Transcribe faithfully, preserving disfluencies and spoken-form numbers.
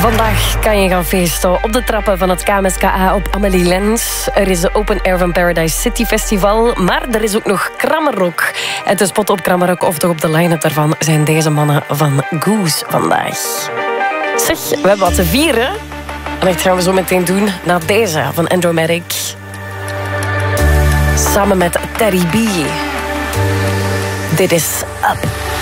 Vandaag kan je gaan feesten op de trappen van het K M S K A op Amélie Lens. Er is de Open Air van Paradise City Festival, maar er is ook nog Krammerrock. En te spotten op Krammerrock, of toch op de line-up daarvan, zijn deze mannen van Goose vandaag. Zeg, we hebben wat te vieren. En dat gaan we zo meteen doen na deze van Andromatic. Samen met Terry B. Dit is Up.